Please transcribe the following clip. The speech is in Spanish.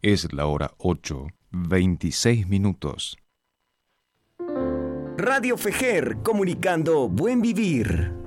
Es la hora 8:26. Radio Fejer, comunicando buen vivir.